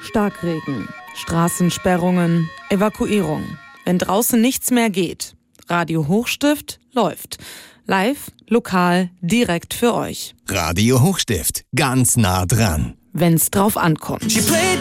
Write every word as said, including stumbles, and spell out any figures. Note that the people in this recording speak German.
Starkregen, Straßensperrungen, Evakuierung. Wenn draußen nichts mehr geht, Radio Hochstift läuft. Live, lokal, direkt für euch. Radio Hochstift, ganz nah dran. Wenn's drauf ankommt.